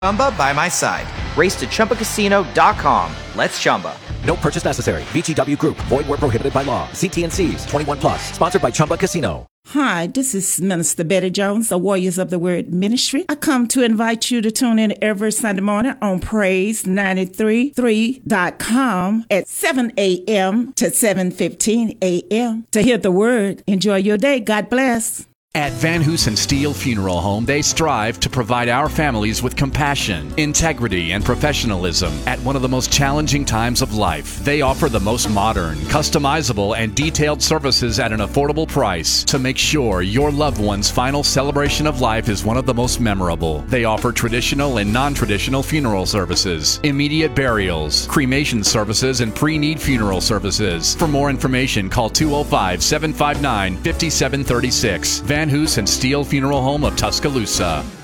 Chumba by my side. Race to ChumbaCasino.com. Let's Chumba. No purchase necessary. VGW Group. Void where prohibited by law. See T&Cs. 21 plus. Sponsored by Chumba Casino. Hi, this is Minister Betty Jones, the Warriors of the Word Ministry. I come to invite you to tune in every Sunday morning on Praise933.com at 7 a.m. to 7:15 a.m. to hear the Word. Enjoy your day. God bless. At Van Hoosen Steel Funeral Home, they strive to provide our families with compassion, integrity, and professionalism at one of the most challenging times of life. They offer the most modern, customizable, and detailed services at an affordable price to make sure your loved one's final celebration of life is one of the most memorable. They offer traditional and non-traditional funeral services, immediate burials, cremation services, and pre-need funeral services. For more information, call 205-759-5736. Van Hoosen Steel Funeral Home of Tuscaloosa.